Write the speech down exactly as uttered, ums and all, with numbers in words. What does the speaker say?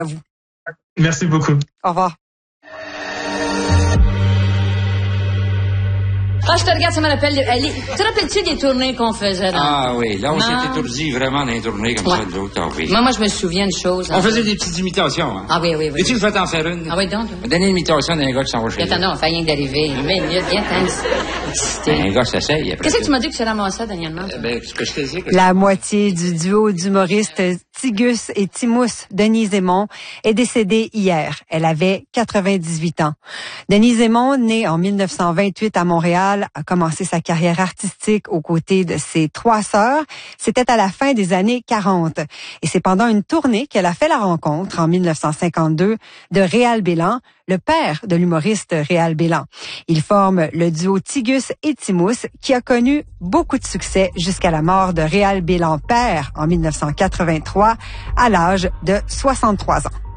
À vous. Merci beaucoup. Au revoir. Ah, je te regarde, ça me rappelle... Elle, te rappelles-tu des tournées qu'on faisait dans... Ah oui, là, on Non. s'est étourdi vraiment dans les tournées comme Ouais. ça, nous autres. Ah, oui. Moi, moi, je me souviens de choses. On faisait des petites imitations, hein. Ah oui, oui, oui. Et tu le fais t'en faire une? Ah oui, donc. Donner une imitation d'un gars qui s'en va chez Attends, lui. non, on fait rien que d'arriver. Une minute, viens, Ben, un gars s'essaye après. Qu'est-ce que ça. tu m'as dit que tu ramassais dernièrement? Euh, Ben, ce que je te dis... Que... La moitié du duo d'humoristes Tigus et Timous, Denise Aymon, est décédée hier. Elle avait quatre-vingt-dix-huit ans. Denise Aymon, née en mille neuf cent vingt-huit à Montréal, a commencé sa carrière artistique aux côtés de ses trois sœurs. C'était à la fin des années quarante. Et c'est pendant une tournée qu'elle a fait la rencontre en mille neuf cent cinquante-deux de Réal Bélan, le père de l'humoriste Réal Bélan. Ils forment le duo Tigus et Timous qui a connu beaucoup de succès jusqu'à la mort de Réal Bélan père en mille neuf cent quatre-vingt-trois à l'âge de soixante-trois ans.